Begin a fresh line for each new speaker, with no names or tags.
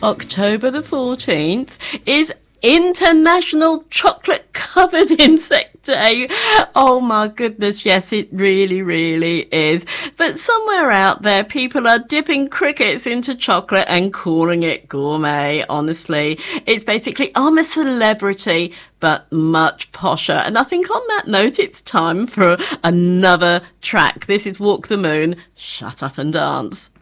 October the 14th is International Chocolate Covered Insect Day. Oh my goodness, yes, it really, really is. But somewhere out there, people are dipping crickets into chocolate and calling it gourmet, honestly. It's basically, I'm a celebrity, but much posher. And I think on that note, it's time for another track. This is Walk the Moon, Shut Up and Dance.